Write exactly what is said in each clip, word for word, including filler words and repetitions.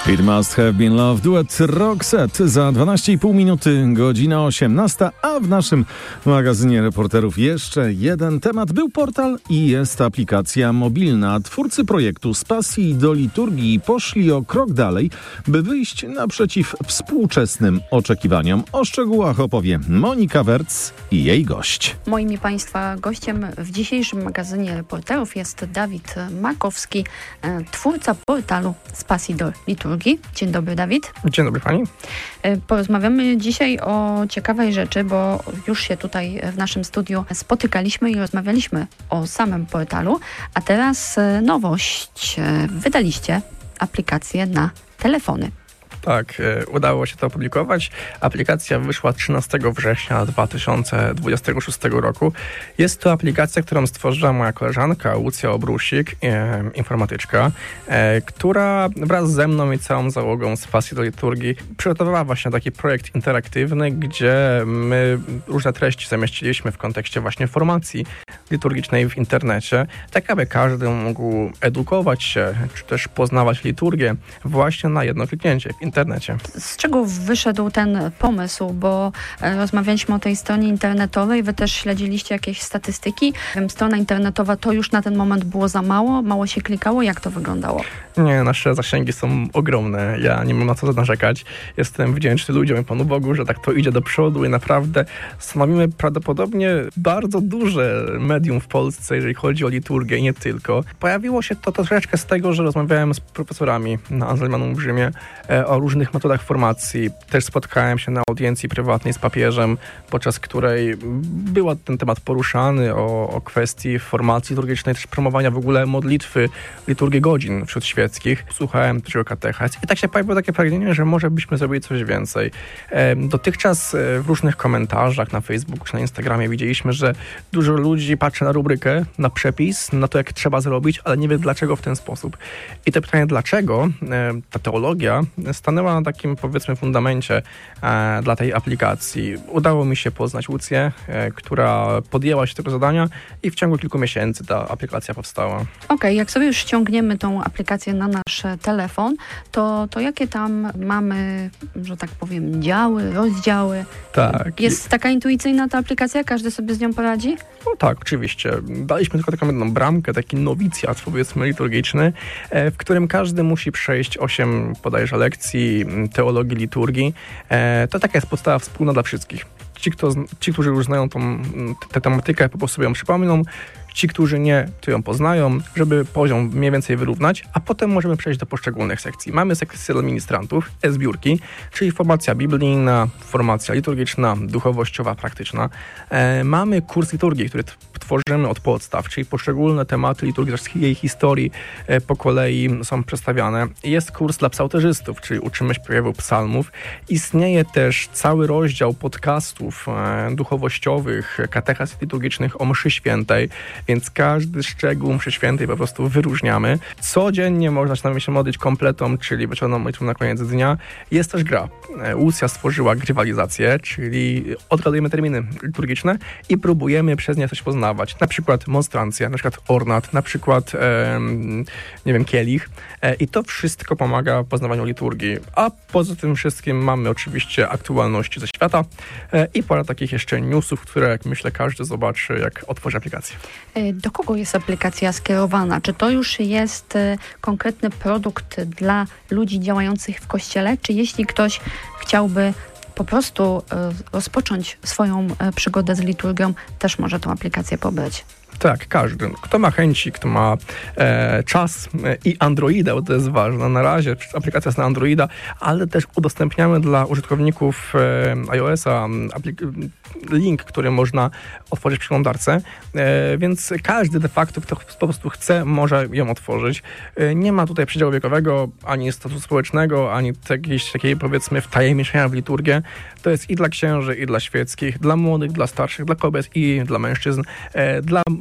It must have been love, duet Roxette za dwanaście i pół minuty, godzina osiemnasta, a w naszym magazynie reporterów jeszcze jeden temat. Był portal i jest aplikacja mobilna. Twórcy projektu z pasji do liturgii poszli o krok dalej, by wyjść naprzeciw współczesnym oczekiwaniom. O szczegółach opowie Monika Werc i jej gość. Moim i Państwa gościem w dzisiejszym magazynie reporterów jest Dawid Makowski, twórca portalu z pasji do liturgii. Dzień dobry, Dawid. Dzień dobry pani. Porozmawiamy dzisiaj o ciekawej rzeczy, bo już się tutaj w naszym studiu spotykaliśmy i rozmawialiśmy o samym portalu, a teraz nowość. Wydaliście aplikację na telefony. Tak, udało się to opublikować. Aplikacja wyszła trzynastego września dwa tysiące dwudziestego szóstego roku. Jest to aplikacja, którą stworzyła moja koleżanka Łucja Obrusik, e, informatyczka, e, która wraz ze mną i całą załogą z pasji do liturgii przygotowała właśnie taki projekt interaktywny, gdzie my różne treści zamieściliśmy w kontekście właśnie formacji liturgicznej w internecie, tak aby każdy mógł edukować się, czy też poznawać liturgię właśnie na jedno kliknięcie w internecie. Z czego wyszedł ten pomysł? Bo rozmawialiśmy o tej stronie internetowej, wy też śledziliście jakieś statystyki. Strona internetowa to już na ten moment było za mało, mało się klikało. Jak to wyglądało? Nie, nasze zasięgi są ogromne. Ja nie mam na co narzekać. Jestem wdzięczny ludziom i Panu Bogu, że tak to idzie do przodu i naprawdę stanowimy prawdopodobnie bardzo duże medium w Polsce, jeżeli chodzi o liturgię i nie tylko. Pojawiło się to troszeczkę z tego, że rozmawiałem z profesorami na Anselmanum w Rzymie e, o różnych metodach formacji. Też spotkałem się na audiencji prywatnej z papieżem, podczas której był ten temat poruszany o, o kwestii formacji liturgicznej, też promowania w ogóle modlitwy, liturgii godzin wśród świeckich. Słuchałem też o katechez i tak się pojawiło takie pragnienie, że może byśmy zrobili coś więcej. E, dotychczas e, w różnych komentarzach na Facebooku czy na Instagramie widzieliśmy, że dużo ludzi patrzy na rubrykę, na przepis, na to, jak trzeba zrobić, ale nie wie dlaczego w ten sposób. I to pytanie dlaczego, e, ta teologia stanęła na takim, powiedzmy, fundamencie e, dla tej aplikacji. Udało mi się poznać Łucję, e, która podjęła się tego zadania i w ciągu kilku miesięcy ta aplikacja powstała. Okej, okay, jak sobie już ściągniemy tą aplikację na nasz telefon, to, to jakie tam mamy, że tak powiem, działy, rozdziały? Tak. Jest taka intuicyjna ta aplikacja? Każdy sobie z nią poradzi? No tak, oczywiście. Daliśmy tylko taką jedną bramkę, taki nowicjat, powiedzmy, liturgiczny, e, w którym każdy musi przejść osiem bodajże lekcji teologii, liturgii. E, to taka jest podstawa wspólna dla wszystkich. Ci, kto, ci, którzy już znają tą, tę tematykę, po prostu sobie ją przypomną. Ci, którzy nie, to ją poznają, żeby poziom mniej więcej wyrównać, a potem możemy przejść do poszczególnych sekcji. Mamy sekcję dla ministrantów, e-zbiórki, czyli formacja biblijna, formacja liturgiczna, duchowościowa, praktyczna. E, mamy kurs liturgii, który t- tworzymy od podstaw, czyli poszczególne tematy liturgii, jej historii e, po kolei są przedstawiane. Jest kurs dla psałterzystów, czyli uczymy śpiewu psalmów. Istnieje też cały rozdział podcastów e, duchowościowych, katechez liturgicznych o mszy świętej, więc każdy szczegół mszy świętej po prostu wyróżniamy. Codziennie można się modlić kompletą, czyli wieczorną modlitwą na koniec dnia. Jest też gra. Łucja stworzyła grywalizację, czyli odgadujemy terminy liturgiczne i próbujemy przez nie coś poznawać. Na przykład monstrancja, na przykład ornat, na przykład e, nie wiem, kielich. E, I to wszystko pomaga w poznawaniu liturgii. A poza tym wszystkim mamy oczywiście aktualności ze świata e, i parę takich jeszcze newsów, które, jak myślę, każdy zobaczy, jak otworzy aplikację. Do kogo jest aplikacja skierowana? Czy to już jest konkretny produkt dla ludzi działających w kościele? Czy jeśli ktoś chciałby po prostu rozpocząć swoją przygodę z liturgią, też może tą aplikację pobrać? Tak, każdy. Kto ma chęci, kto ma e, czas e, i Androida, bo to jest ważne. Na razie aplikacja jest na Androida, ale też udostępniamy dla użytkowników e, iOS-a aplik- link, który można otworzyć w przeglądarce, e, więc każdy de facto, kto po prostu chce, może ją otworzyć. E, nie ma tutaj przedziału wiekowego, ani statusu społecznego, ani jakiejś takiej, powiedzmy, wtajemniczenia w liturgię. To jest i dla księży, i dla świeckich, dla młodych, dla starszych, dla kobiet i dla mężczyzn. E, dla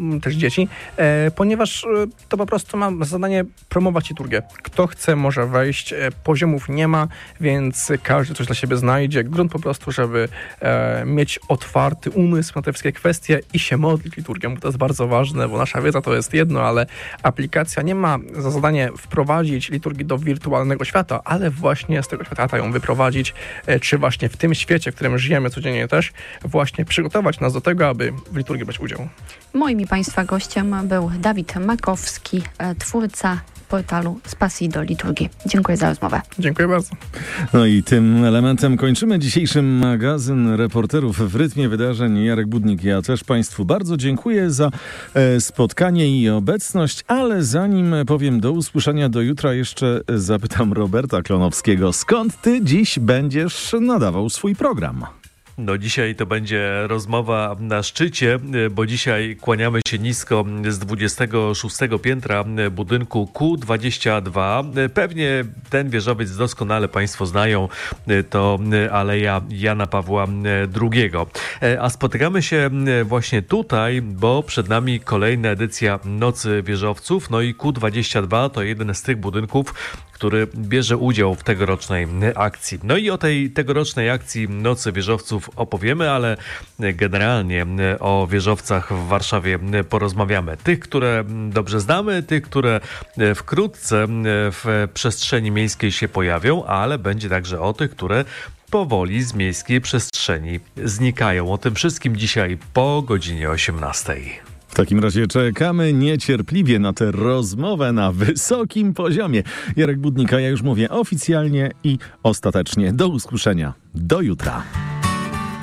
też dzieci, e, ponieważ e, to po prostu ma zadanie promować liturgię. Kto chce, może wejść, e, poziomów nie ma, więc każdy coś dla siebie znajdzie. Grunt po prostu, żeby e, mieć otwarty umysł na te wszystkie kwestie i się modlić liturgią, bo to jest bardzo ważne, bo nasza wiedza to jest jedno, ale aplikacja nie ma za zadanie wprowadzić liturgię do wirtualnego świata, ale właśnie z tego świata ją wyprowadzić, e, czy właśnie w tym świecie, w którym żyjemy codziennie też, właśnie przygotować nas do tego, aby w liturgii brać udział. Moim i Państwa gościem był Dawid Makowski, e, twórca portalu Z Pasji do Liturgii. Dziękuję za rozmowę. Dziękuję bardzo. No i tym elementem kończymy dzisiejszy magazyn reporterów w rytmie wydarzeń. Jarek Budnik, ja też Państwu bardzo dziękuję za e, spotkanie i obecność, ale zanim powiem do usłyszenia do jutra, jeszcze zapytam Roberta Klonowskiego, skąd ty dziś będziesz nadawał swój program? No dzisiaj to będzie rozmowa na szczycie, bo dzisiaj kłaniamy się nisko z dwudziestego szóstego piętra budynku Q dwadzieścia dwa. Pewnie ten wieżowiec doskonale Państwo znają, to Aleja Jana Pawła drugiego. A spotykamy się właśnie tutaj, bo przed nami kolejna edycja Nocy Wieżowców. No i Q dwadzieścia dwa to jeden z tych budynków, który bierze udział w tegorocznej akcji. No i o tej tegorocznej akcji Nocy Wieżowców opowiemy, ale generalnie o wieżowcach w Warszawie porozmawiamy. Tych, które dobrze znamy, tych, które wkrótce w przestrzeni miejskiej się pojawią, ale będzie także o tych, które powoli z miejskiej przestrzeni znikają. O tym wszystkim dzisiaj po godzinie osiemnastej. W takim razie czekamy niecierpliwie na tę rozmowę na wysokim poziomie. Jarek Budnik, ja już mówię oficjalnie i ostatecznie. Do usłyszenia. Do jutra.